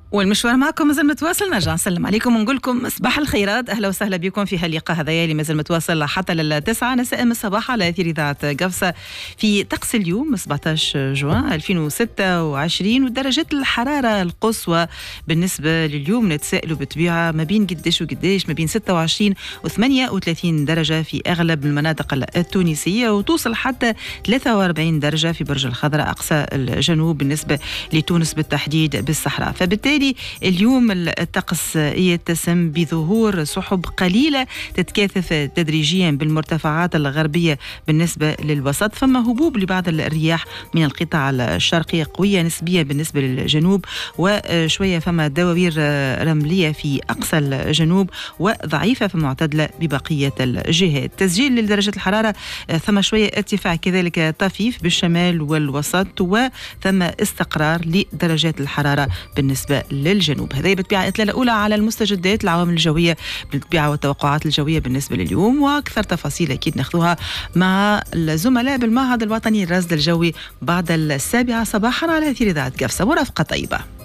والمشوار معكم مازال متواصل. نرجع نسلم عليكم ونقول لكم صباح الخيرات، اهلا وسهلا بكم في هاللقاء هذايا اللي مازال متواصل حتى 9 مساء الصباح على اثير اذاعه قفصه. في طقس اليوم 17 جوان 2026 ودرجات الحراره القصوى بالنسبه لليوم نتسائلوا بالطبيعه ما بين قديش وقديش، ما بين 26 و 38 درجه في اغلب المناطق التونسيه، وتوصل حتى 43 درجه في برج الخضراء اقصى الجنوب بالنسبه لتونس بالتحديد بالصحراء. فبالتالي اليوم الطقس يتسم بظهور سحب قليلة تتكاثف تدريجيا بالمرتفعات الغربية بالنسبة للوسط، فما هبوب لبعض الرياح من القطاع الشرقي قوية نسبيا بالنسبة للجنوب، وشوية فما دواوير رملية في أقصى الجنوب وضعيفة فمعتدلة ببقية الجهات. تسجيل لدرجة الحرارة ثم شوية ارتفاع كذلك طفيف بالشمال والوسط، وثم استقرار لدرجات الحرارة بالنسبة للجنوب. هذه بالطبيعة إطلالة أولى على المستجدات العوامل الجوية بالطبيعة والتوقعات الجوية بالنسبة لليوم، وأكثر تفاصيل أكيد ناخذوها مع الزملاء بالمعهد الوطني للرصد الجوي بعد 7 صباحا على أثير إذاعة قفصة. مرافقة طيبة.